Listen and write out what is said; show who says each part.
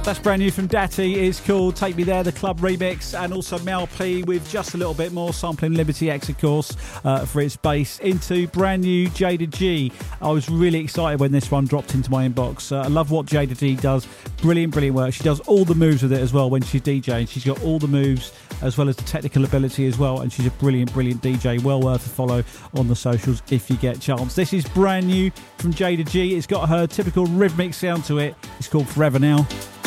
Speaker 1: That's brand new from Datty. It's called Take Me There, the club remix, and also Mel P with just a little bit more, sampling Liberty X, of course, for its bass, into brand new Jada G. I was really excited when this one dropped into my inbox. I love what Jada G does. Brilliant work. She does all the moves with it as well when she's DJing. She's got all the moves as well as the technical ability as well, and she's a brilliant DJ. Well worth a follow on the socials if you get a chance. This is brand new from Jada G. It's got her typical rhythmic sound to it. It's called Forever Now.